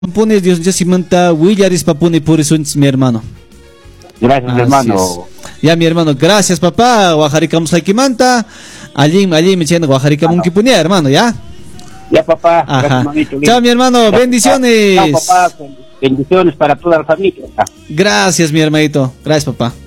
Pone Dios ya simanta Willaris papune por eso mi hermano. Gracias, Así hermano. es. Ya mi hermano, gracias papá. Guajaricamos Haikimanta. Allí me echando Guajaricam Kipunia, hermano, ¿ya? Ya, papá. Ajá. Gracias, mamito. Chao mi hermano, Gracias, bendiciones. papá. Chao, papá. Bendiciones para toda la familia. Gracias mi hermanito. Gracias papá.